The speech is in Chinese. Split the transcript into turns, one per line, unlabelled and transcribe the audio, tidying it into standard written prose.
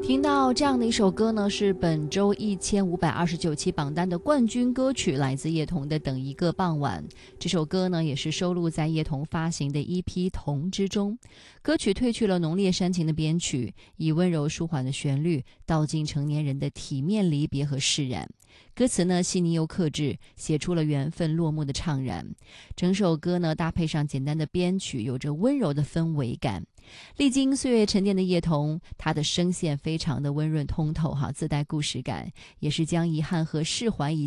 听到这样的一首歌呢，是本周1529期榜单的冠军歌曲，来自叶童的《等一个傍晚》。这首歌呢，也是收录在叶童发行的EP《童》之中。歌曲褪去了浓烈煽情的编曲，以温柔舒缓的旋律，道尽成年人的体面离别和释然。歌词呢细腻又克制，写出了缘分落幕的怅然。整首歌呢搭配上简单的编曲，有着温柔的氛围感。历经岁月沉淀的叶童，她的声线非常的温润通透自带故事感，也是将遗憾和释怀以